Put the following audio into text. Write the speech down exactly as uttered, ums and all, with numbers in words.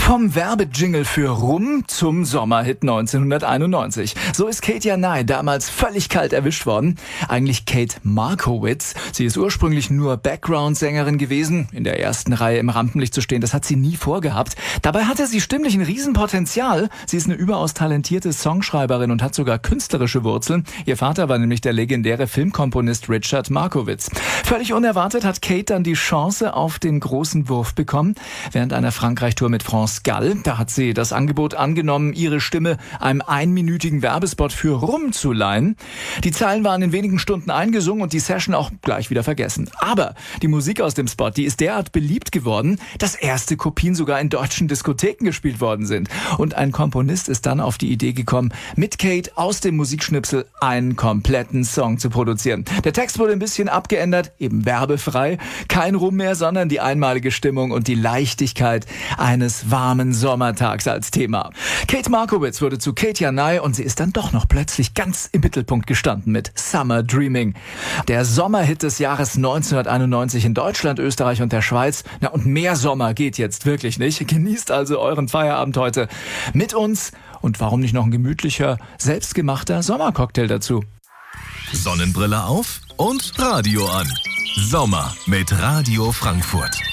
Vom Werbejingle für Rum zum Sommerhit neunzehnhunderteinundneunzig. So ist Kate Janai damals völlig kalt erwischt worden. Eigentlich Kate Markowitz. Sie ist ursprünglich nur Background-Sängerin gewesen. In der ersten Reihe im Rampenlicht zu stehen, das hat sie nie vorgehabt. Dabei hatte sie stimmlich ein Riesenpotenzial. Sie ist eine überaus talentierte Songschreiberin und hat sogar künstlerische Wurzeln. Ihr Vater war nämlich der legendäre Filmkomponist Richard Markowitz. Völlig unerwartet hat Kate dann die Chance auf den großen Wurf bekommen. Während einer Frankreich-Tour mit France Gall, da hat sie das Angebot angenommen, ihre Stimme einem einminütigen Werbespot für Rum zu leihen. Die Zeilen waren in wenigen Stunden eingesungen und die Session auch gleich wieder vergessen. Aber die Musik aus dem Spot, die ist derart beliebt geworden, dass erste Kopien sogar in deutschen Diskotheken gespielt worden sind. Und ein Komponist ist dann auf die Idee gekommen, mit Kate aus dem Musikschnipsel einen kompletten Song zu produzieren. Der Text wurde ein bisschen abgeändert, eben werbefrei. Kein Rum mehr, sondern die einmalige Stimmung und die Leichtigkeit eines warmen Sommertags als Thema. Kate Markowitz wurde zu Kate Janai und sie ist dann doch noch plötzlich ganz im Mittelpunkt gestanden mit Summer Dreaming. Der Sommerhit des Jahres neunzehnhunderteinundneunzig in Deutschland, Österreich und der Schweiz. Na, und mehr Sommer geht jetzt wirklich nicht. Genießt also euren Feierabend heute mit uns und warum nicht noch ein gemütlicher, selbstgemachter Sommercocktail dazu. Sonnenbrille auf und Radio an. Sommer mit Radio Frankfurt.